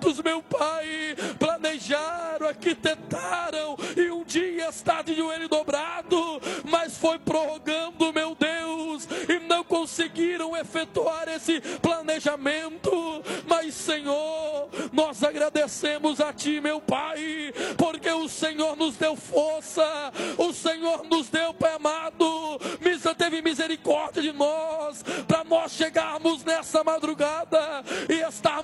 quantos, meu Pai, planejaram, arquitetaram e um dia está de joelho dobrado, mas foi prorrogando, meu Deus, e não conseguiram efetuar esse planejamento. Mas, Senhor, nós agradecemos a Ti, meu Pai, porque o Senhor nos deu força, o Senhor nos deu, Pai amado, teve misericórdia de nós, para nós chegarmos nessa madrugada e estarmos